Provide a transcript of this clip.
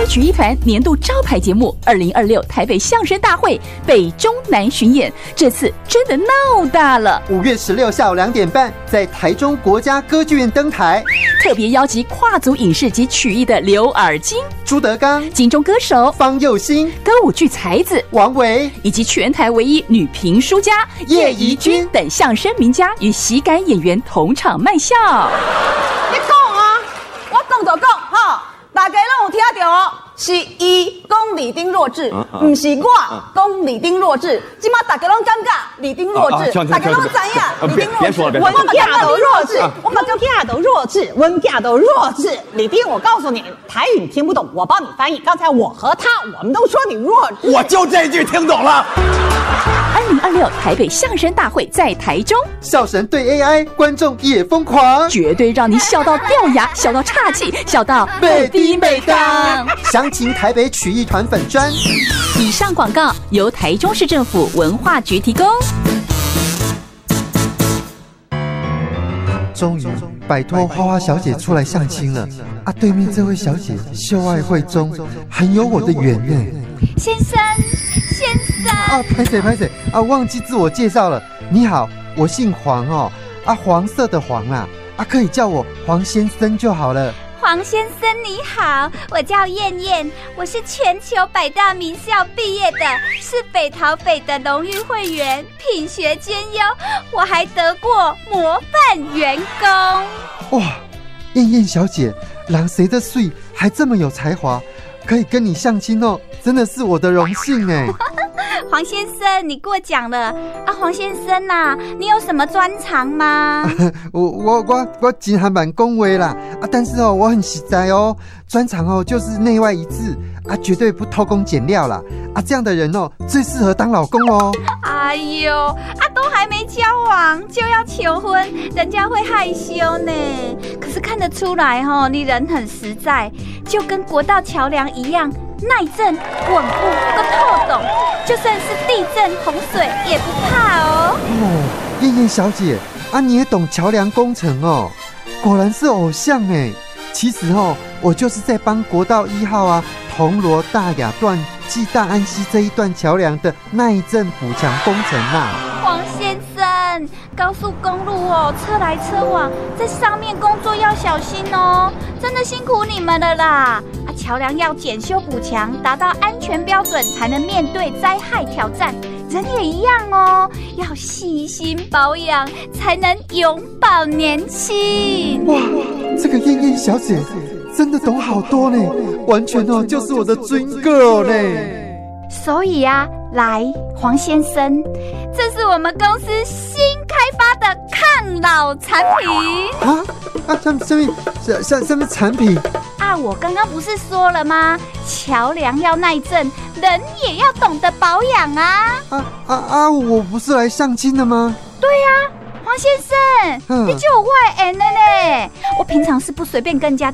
台曲艺团年度招牌节目2026台北相声大会北中南巡演，这次真的闹大了。 5月16下午2点半，在台中国家歌剧院登台， 特别邀集跨足影视及曲艺的刘尔金、 朱德刚、 金钟歌手方佑兴、 歌舞剧才子王维， 以及全台唯一女评书家叶怡君等相声名家与喜感演员同场卖笑。 你讲啊，我讲就讲哈，大家拢有听到哦，是伊讲李丁弱智，不是我讲李丁弱智。今麦大家拢感觉李丁弱智，大家拢知影李丁弱智。 我们家都弱智，我们家都弱智，我们家都弱智。李丁，我告诉你，台语你听不懂，我帮你翻译。刚才我和他，我们都说你弱智， 我就这句听懂了。 2026台北相声大会在台中， 笑神对 AI， 观众也疯狂， 绝对让你笑到掉牙，笑到岔气，笑到被逼被当。详情台北曲艺团粉专。 以上广告由台中市政府文化局提供。 终于摆脱花花小姐出来相亲了啊！对面这位小姐秀爱慧中，很有我的缘呢。 先生啊，拍谁啊，忘记自我介绍了。你好，我姓黄哦，啊，黄色的黄啦，啊，可以叫我黄先生就好了。 黄先生你好，我叫燕燕，我是全球百大名校毕业的，是北桃北的荣誉会员，品学兼优，我还得过模范员工。 哇，燕燕小姐，人谁的水还这么有才华，可以跟你相亲哦，真的是我的荣幸哎。 黄先生，你过奖了啊！黄先生啊，你有什么专长吗？ 我真还蛮恭维啦啊，但是哦，我很实在哦，专长哦就是内外一致啊，绝对不偷工减料啦啊，这样的人哦最适合当老公哦。 哎呦啊，都还没交往就要求婚，人家会害羞呢。可是看得出来哦，你人很实在，就跟国道桥梁一样。耐震、稳固、都透懂，就算是地震、洪水也不怕哦。 哦，燕燕小姐啊，你也懂桥梁工程哦，果然是偶像哎。其实哦，我就是在帮国道1号啊，铜锣大雅段暨大安溪这一段桥梁的耐震补强工程啦。 黄先生，高速公路哦，车来车往，在上面工作要小心哦，真的辛苦你们了啦！啊，桥梁要检修补强，达到安全标准，才能面对灾害挑战。人也一样哦，要细心保养，才能永葆年轻。 哇，这个燕燕小姐真的懂好多呢，完全哦就是我的 dream girl 呢。 所以啊，来，黄先生，这是我们公司新开发的抗老产品什么产品啊？我刚刚不是说了吗？桥梁要耐震，人也要懂得保养啊！ 我不是来相亲的吗？ 对呀，黄先生，你就有外人了呢。我平常是不随便跟人家